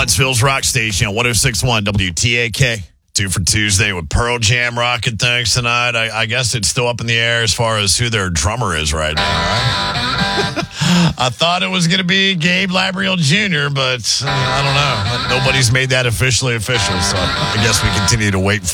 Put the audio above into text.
Huntsville's Rock Station, 106.1 WTAK. 2 for Tuesday with Pearl Jam rocking things tonight. I guess it's still up in the air as far as who their drummer is right now, right? I thought it was going to be Gabe Labriel Jr., but I don't know. Nobody's made that officially official, so I guess we continue to wait.